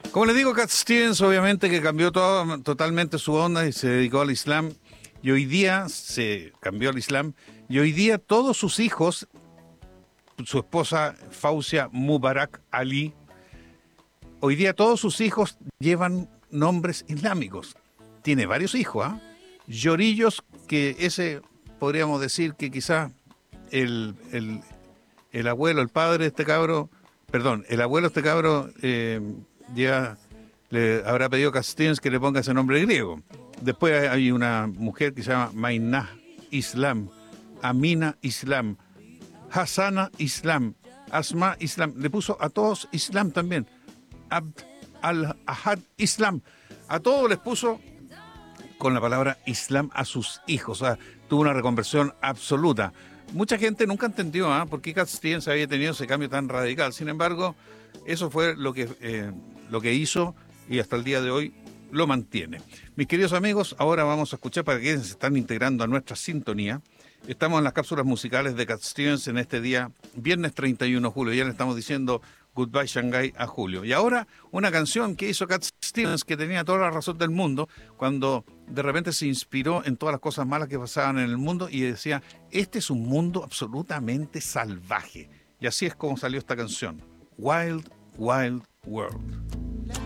Como les digo, Cat Stevens obviamente que cambió totalmente su onda y se dedicó al Islam. Y hoy día se cambió al Islam. Y hoy día todos sus hijos, su esposa Fausia Mubarak Ali, hoy día todos sus hijos llevan nombres islámicos. Tiene varios hijos, ¿ah? Llorillos, que ese podríamos decir que quizás el, el, el abuelo, el padre de este cabro, perdón, el abuelo de este cabro ya le habrá pedido a Cat Stevens que le ponga ese nombre griego. Después hay una mujer que se llama Mainah Islam, Amina Islam, Hassana Islam, Asma Islam. Le puso a todos Islam también. Abd al-Ahad Islam. A todos les puso con la palabra Islam a sus hijos. O sea, tuvo una reconversión absoluta. Mucha gente nunca entendió por qué Cat Stevens había tenido ese cambio tan radical. Sin embargo, eso fue lo que hizo y hasta el día de hoy lo mantiene. Mis queridos amigos, ahora vamos a escuchar para quienes se están integrando a nuestra sintonía. Estamos en las cápsulas musicales de Cat Stevens en este día, viernes 31 de julio. Ya le estamos diciendo Goodbye Shanghai a Julio. Y ahora una canción que hizo Cat Stevens que tenía toda la razón del mundo cuando de repente se inspiró en todas las cosas malas que pasaban en el mundo y decía, este es un mundo absolutamente salvaje. Y así es como salió esta canción, Wild Wild World.